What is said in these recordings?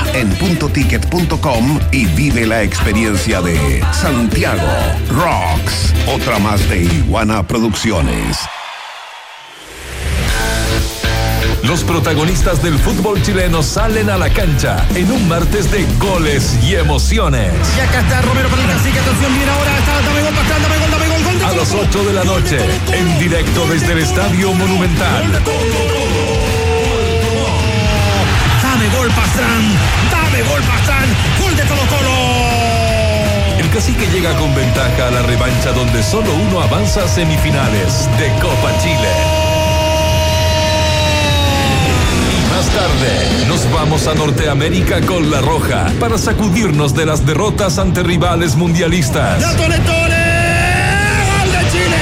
en puntoticket.com y vive la experiencia de Santiago Rocks, otra más de Iguana Producciones. Los protagonistas del fútbol chileno salen a la cancha en un martes de goles y emociones. Y acá está Romero para el cacique, atención, viene ahora, dame gol, gol. A las 8 de la noche, en directo desde el Estadio Monumental. Dame gol, Pastrán, gol de Colo-Colo. El cacique llega con ventaja a la revancha donde solo uno avanza a semifinales de Copa Chile. Más tarde, nos vamos a Norteamérica con La Roja para sacudirnos de las derrotas ante rivales mundialistas. ¡La Tole! ¡Gol de Chile!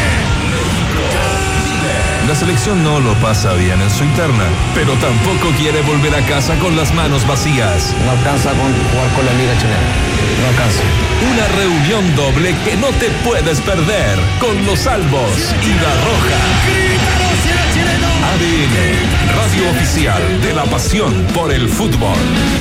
La selección no lo pasa bien en su interna, pero tampoco quiere volver a casa con las manos vacías. No alcanza con jugar con la Liga Chilena. No alcanza. Una reunión doble que no te puedes perder con Los Albos y La Roja. ADN, radio oficial de la pasión por el fútbol.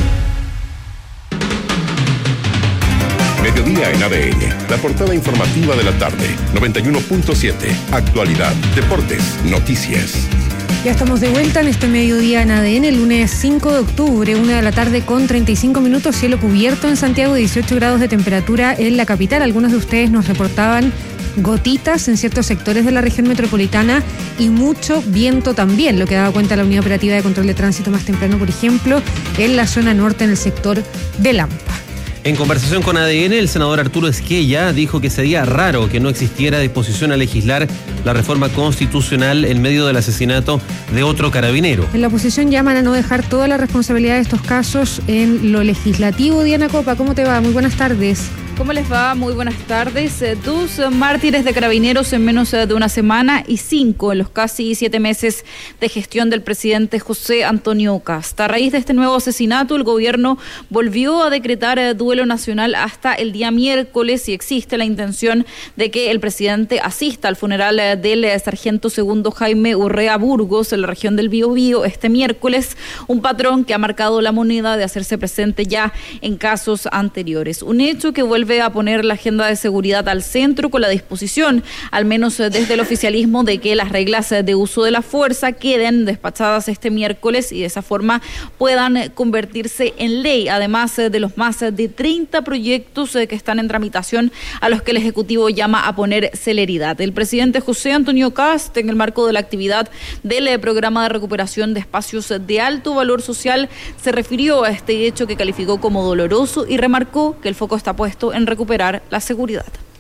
Mediodía en ADN, la portada informativa de la tarde, 91.7, actualidad, deportes, noticias. Ya estamos de vuelta en este mediodía en ADN, el lunes 5 de octubre, 1 de la tarde con 35 minutos, cielo cubierto en Santiago, 18 grados de temperatura en la capital. Algunos de ustedes nos reportaban gotitas en ciertos sectores de la región metropolitana y mucho viento también, lo que daba cuenta la Unidad Operativa de Control de Tránsito más temprano, por ejemplo, en la zona norte, en el sector de Lampa. En conversación con ADN, el senador Arturo Esquella dijo que sería raro que no existiera disposición a legislar la reforma constitucional en medio del asesinato de otro carabinero. En la oposición llaman a no dejar toda la responsabilidad de estos casos en lo legislativo. Diana Copa, ¿cómo te va? Muy buenas tardes. ¿Cómo les va? Muy buenas tardes. 2 mártires de carabineros en menos de una semana y 5 en los casi 7 meses de gestión del presidente José Antonio Kast. A raíz de este nuevo asesinato, el gobierno volvió a decretar duelo nacional hasta el día miércoles y existe la intención de que el presidente asista al funeral del sargento segundo Jaime Urrea Burgos en la región del Biobío este miércoles, un patrón que ha marcado la moneda de hacerse presente ya en casos anteriores. Un hecho que vuelve a poner la agenda de seguridad al centro con la disposición, al menos desde el oficialismo, de que las reglas de uso de la fuerza queden despachadas este miércoles y de esa forma puedan convertirse en ley, además de los más de 30 proyectos que están en tramitación a los que el Ejecutivo llama a poner celeridad. El presidente José Antonio Kast, en el marco de la actividad del programa de recuperación de espacios de alto valor social, se refirió a este hecho que calificó como doloroso y remarcó que el foco está puesto en recuperar la seguridad.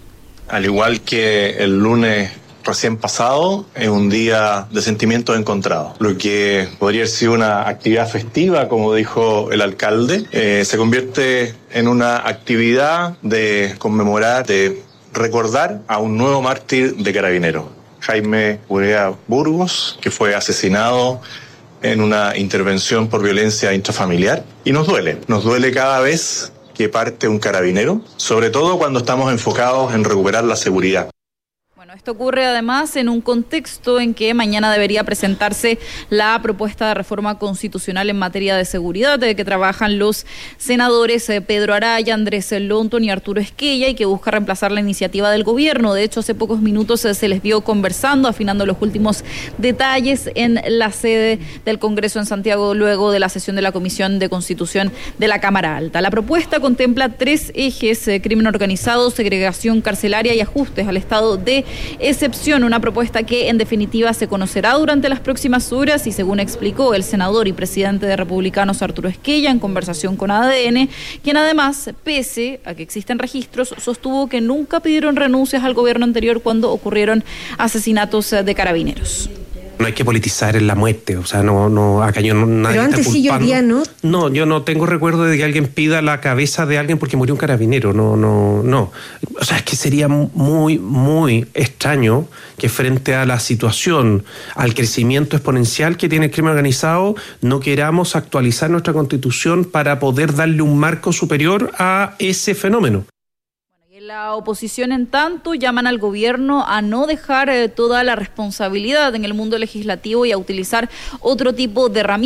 Al igual que el lunes recién pasado, es un día de sentimientos encontrados. Lo que podría haber sido una actividad festiva, como dijo el alcalde, se convierte en una actividad de conmemorar, de recordar a un nuevo mártir de carabineros, Jaime Urrea Burgos, que fue asesinado en una intervención por violencia intrafamiliar. Y nos duele cada vez que parte un carabinero, sobre todo cuando estamos enfocados en recuperar la seguridad. Esto ocurre además en un contexto en que mañana debería presentarse la propuesta de reforma constitucional en materia de seguridad de que trabajan los senadores Pedro Araya, Andrés Lonton y Arturo Esquella, y que busca reemplazar la iniciativa del gobierno. De hecho, hace pocos minutos se les vio conversando, afinando los últimos detalles en la sede del Congreso en Santiago, luego de la sesión de la Comisión de Constitución de la Cámara Alta. La propuesta contempla 3 ejes: crimen organizado, segregación carcelaria y ajustes al estado de excepción, una propuesta que en definitiva se conocerá durante las próximas horas y, según explicó el senador y presidente de Republicanos Arturo Esquella en conversación con ADN, quien además, pese a que existen registros, sostuvo que nunca pidieron renuncias al gobierno anterior cuando ocurrieron asesinatos de carabineros. No hay que politizar en la muerte, o sea, no, acá yo no, nadie. Pero antes está sí, yo día no. No, yo no tengo recuerdo de que alguien pida la cabeza de alguien porque murió un carabinero, no. O sea, es que sería muy, muy extraño que frente a la situación, al crecimiento exponencial que tiene el crimen organizado, no queramos actualizar nuestra Constitución para poder darle un marco superior a ese fenómeno. La oposición, en tanto, llaman al gobierno a no dejar toda la responsabilidad en el mundo legislativo y a utilizar otro tipo de herramientas.